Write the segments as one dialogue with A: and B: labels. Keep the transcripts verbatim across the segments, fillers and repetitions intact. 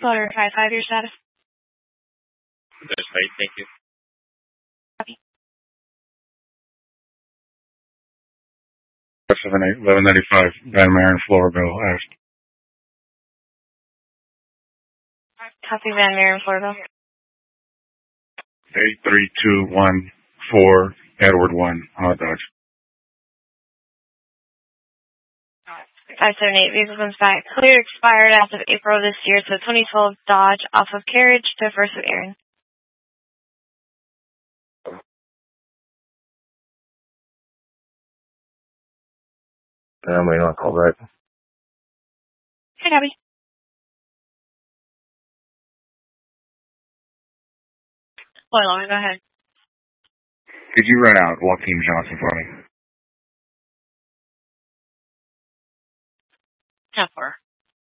A: Letter five five, your status.
B: That's right, thank you.
A: Copy.
C: seven eight, eleven ninety-five, Van Maren, Floraville, asked.
A: Copy, Van Maren, Floraville.
C: eight three two one four, Edward one, Hot Dodge.
A: five seven eight, vehicle comes back. Clear expired as of April of this year, so twenty twelve Dodge off of carriage to First of Aaron.
D: I'm waiting on a call back.
A: Hey, copy. Boy, long, go ahead.
C: Could you run out Joaquin Johnson for me?
A: ten four.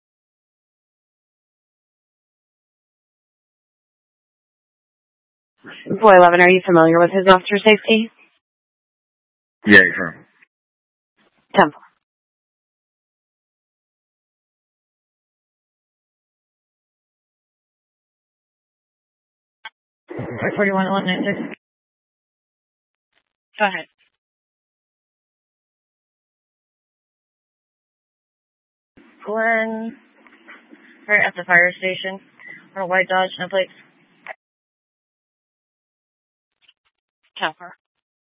A: Boy eleven, are you familiar with his officer safety?
C: Yeah, sure.
A: ten four. forty-one, one ninety-six. Go ahead. Glenn, right at the fire station. On a white Dodge, no plates. ten four.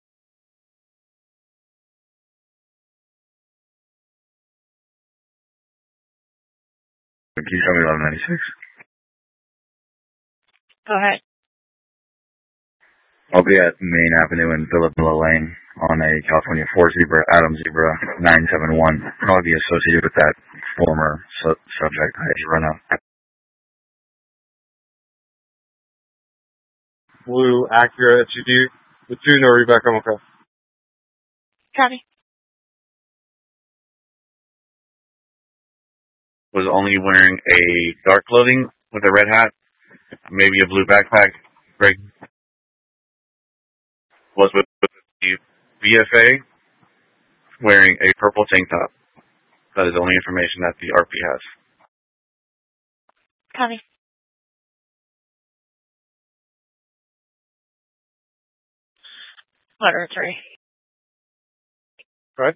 C: Can you tell me eleven ninety-six?
A: Go ahead.
C: I'll be at Main Avenue and Villa Lane on a California four Zebra, Adam Zebra nine seven one. Probably be associated with that former su- subject I had run out.
E: Blue Acura S U V with two, no reback on okay.
A: Copy.
C: Was only wearing a dark clothing with a red hat, maybe a blue backpack. Greg was with the V F A wearing a purple tank top. That is the only information that the R P has.
A: Copy. Letter three.
E: Right.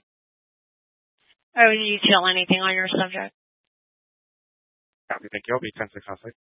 A: Oh, did you tell anything on your subject?
E: Copy, thank you. I'll be ten six on site.